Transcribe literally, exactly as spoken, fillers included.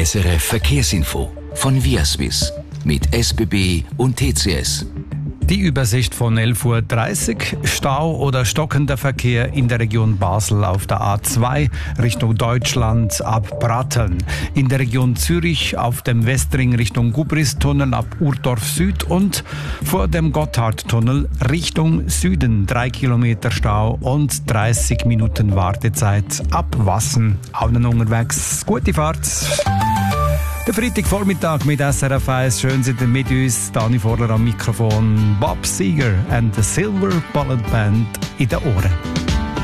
S R F Verkehrsinfo von Viaswiss mit S B B und T C S. Die Übersicht von elf Uhr dreißig. Stau oder stockender Verkehr in der Region Basel auf der A zwei Richtung Deutschland ab Bratteln. In der Region Zürich auf dem Westring Richtung Gubristunnel ab Urdorf Süd und vor dem Gotthardtunnel Richtung Süden. Drei Kilometer Stau und dreißig Minuten Wartezeit ab Wassen. Allen unterwegs. Gute Fahrt! Der Freitagvormittag mit S R F eins. Schön sind ihr mit uns. Dani Vorler am Mikrofon. Bob Seger and the Silver Bullet Band in den Ohren.